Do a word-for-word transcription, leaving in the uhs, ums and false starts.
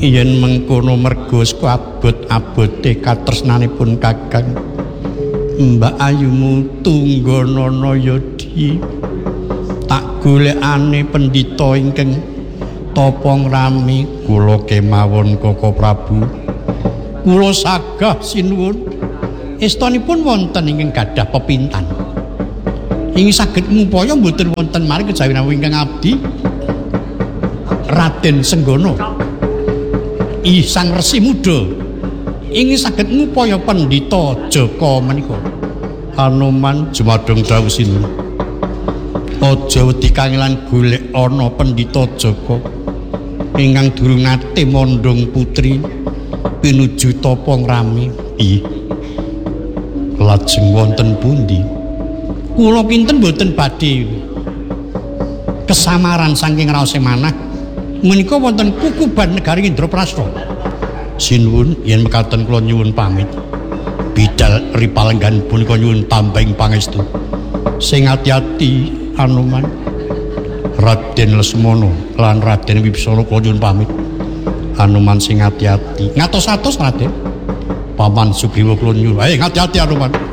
yen mengkono merga saka abot-abote katresnanipun Kakang Mbak Ayumu Tungganana Yadi tak golekane pendhita ingkang tapa ngrami kula kemawon Koko Prabu kula sagah sinuwun estanipun wonten ingkang gadah pepintan ing saged ngupaya mboten wonten mari kejawi rawuh ingkang abdi Raden Senggana ih sang resi muda ingin saged ngupaya pendhita Jaka menika Anoman jumadung dawuh sinuwun aja wedi kangelan golek ana pendhita Jaka ingkang durung nate mondhong putri pinuju tapa ngrami ih lajeng wonten pundi kula kinten boten badhe kesamaran saking raos manah menika wonten kukuban negari Indraprasta sinuwun yen mekaten kula nyuwun pamit bidal ripalenggan punika nyuwun tambahing pangestu sing ati-ati Anoman Raden Lesmana lan Raden Wibisana kula nyuwun pamit Anoman sing ati-ati ngatos-atos Raden Paman Sugriwa kula nyuwun eh ngati-ati Anoman